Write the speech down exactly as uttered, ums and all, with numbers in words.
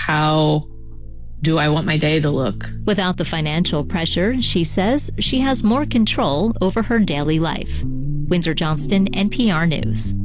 how do I want my day to look? Without the financial pressure, she says she has more control over her daily life. Windsor Johnston, N P R News.